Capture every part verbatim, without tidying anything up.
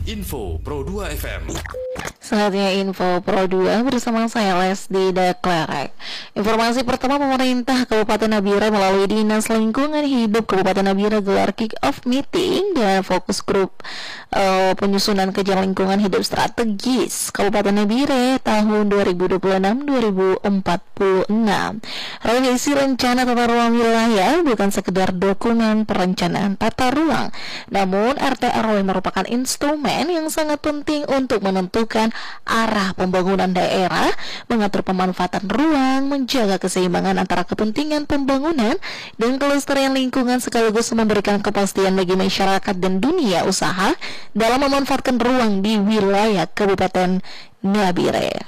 Info Pro dua F M. Saatnya Info Pro dua bersama saya Lesdi Deklerek. Informasi pertama, pemerintah Kabupaten Nabire melalui Dinas Lingkungan Hidup Kabupaten Nabire gelar kick-off meeting dengan fokus grup uh, penyusunan kajian lingkungan hidup strategis Kabupaten Nabire tahun dua ribu dua puluh enam sampai dua ribu empat puluh enam. Revisi rencana tata ruang wilayah bukan sekedar dokumen perencanaan tata ruang, namun R T R W merupakan instrumen yang sangat penting untuk menentukan arah pembangunan daerah, mengatur pemanfaatan ruang, menjaga keseimbangan antara kepentingan pembangunan dan kelestarian lingkungan, sekaligus memberikan kepastian bagi masyarakat dan dunia usaha dalam memanfaatkan ruang di wilayah Kabupaten Nabire.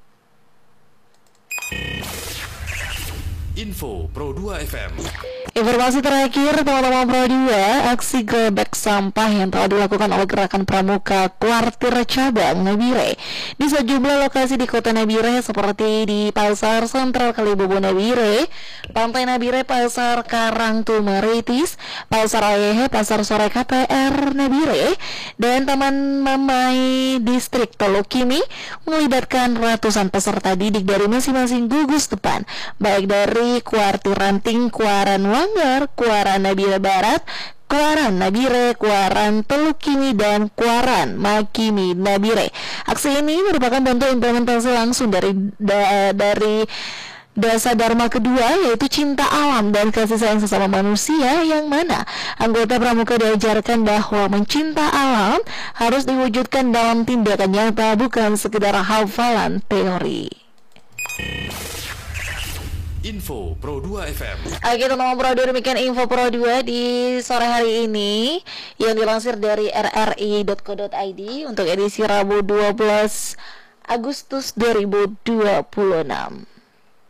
Info Pro dua F M. Informasi terakhir, teman-teman Pro dua, aksi gerebek sampah yang telah dilakukan oleh Gerakan Pramuka Kuartir Cabang Nabire di sejumlah lokasi di Kota Nabire seperti di Pasar Sentral Kalibobo Nabire, Pantai Nabire, Pasar Karangtumaritis, Pasar Ayehe, Pasar Sore K P R Nabire, dan Taman Mamai Distrik Tolokimi, melibatkan ratusan peserta didik dari masing-masing gugus depan, baik dari Kuartir Ranting, Kuaran Wanggar, Kuaran Nabire Barat, Kuaran Nabire, Kuaran Telukimi, dan Kuaran Makimi Nabire. Aksi ini merupakan bentuk implementasi langsung dari da, dari Dasa Dharma kedua, yaitu cinta alam dan kasih sayang sesama manusia, yang mana anggota pramuka diajarkan bahwa mencinta alam harus diwujudkan dalam tindakan nyata, bukan sekedar hafalan teori. Info Pro dua F M. Oke, teman-teman Pro dua, demikian Info Pro dua di sore hari ini yang dilansir dari r r i dot co dot i d untuk edisi Rabu dua belas Agustus dua ribu dua puluh enam.